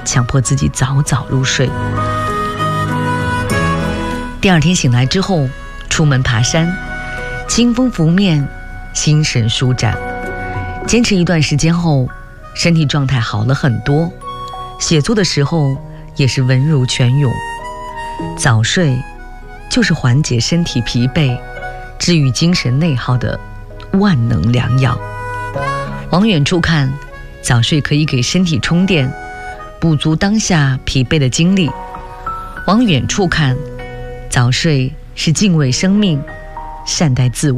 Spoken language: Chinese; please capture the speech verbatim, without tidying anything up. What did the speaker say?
强迫自己早早入睡。第二天醒来之后，出门爬山，清风拂面，心神舒展。坚持一段时间后，身体状态好了很多，写作的时候也是文如泉涌。早睡就是缓解身体疲惫、治愈精神内耗的万能良药。往远处看，早睡可以给身体充电，补足当下疲惫的精力。往远处看，早睡是敬畏生命，善待自我。